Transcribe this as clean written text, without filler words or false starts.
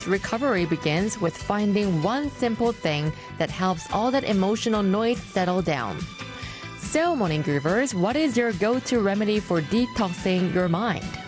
Recovery begins with finding one simple thing that helps all that emotional noise settle down. So, Morning Groovers, what is your go-to remedy for detoxing your mind?